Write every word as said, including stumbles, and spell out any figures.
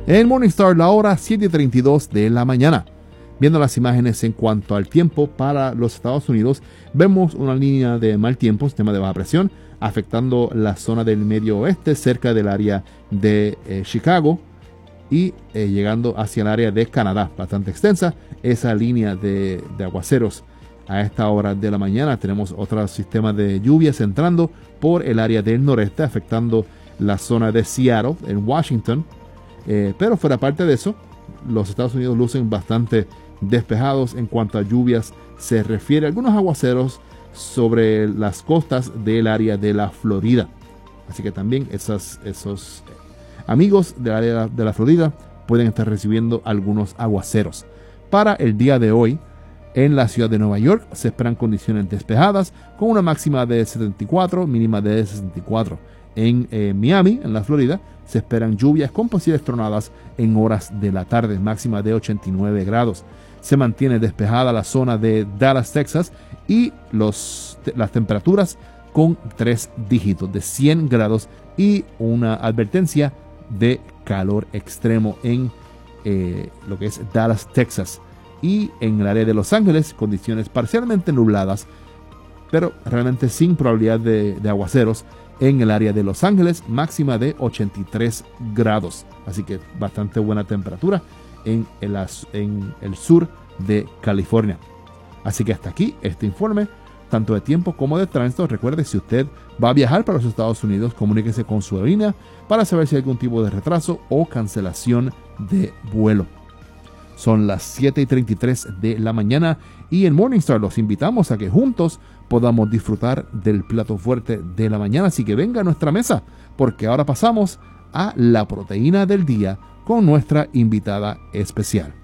En Morningstar, la hora siete y treinta y dos de la mañana. Viendo las imágenes en cuanto al tiempo para los Estados Unidos, vemos una línea de mal tiempo, sistema de baja presión, afectando la zona del medio oeste, cerca del área de eh, Chicago y eh, llegando hacia el área de Canadá, bastante extensa. Esa línea de, de aguaceros a esta hora de la mañana. Tenemos otro sistema de lluvias entrando por el área del noreste, afectando la zona de Seattle, en Washington. Eh, pero fuera parte de eso, los Estados Unidos lucen bastante despejados en cuanto a lluvias se refiere. Algunos aguaceros sobre las costas del área de la Florida. Así que también esas, esos amigos del área de la Florida pueden estar recibiendo algunos aguaceros. Para el día de hoy, en la ciudad de Nueva York se esperan condiciones despejadas con una máxima de setenta y cuatro, mínima de sesenta y cuatro. En eh, Miami, en la Florida, se esperan lluvias con posibles tronadas en horas de la tarde, máxima de ochenta y nueve grados. Se mantiene despejada la zona de Dallas, Texas, y los, las temperaturas con tres dígitos de cien grados y una advertencia de calor extremo en eh, lo que es Dallas, Texas. Y en el área de Los Ángeles, condiciones parcialmente nubladas, pero realmente sin probabilidad de, de aguaceros en el área de Los Ángeles, máxima de ochenta y tres grados. Así que bastante buena temperatura en el, en el sur de California. Así que hasta aquí este informe, tanto de tiempo como de tránsito. Recuerde, si usted va a viajar para los Estados Unidos, comuníquese con su aerolínea para saber si hay algún tipo de retraso o cancelación de vuelo. Son las siete y treinta y tres de la mañana y en Morningstar los invitamos a que juntos podamos disfrutar del plato fuerte de la mañana. Así que venga a nuestra mesa, porque ahora pasamos a la proteína del día con nuestra invitada especial.